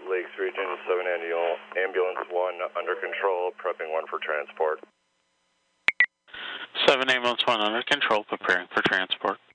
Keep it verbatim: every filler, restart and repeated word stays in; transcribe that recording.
Lakes Region, seven Ambulance one under control, prepping one for transport. seven Ambulance one under control, preparing for transport.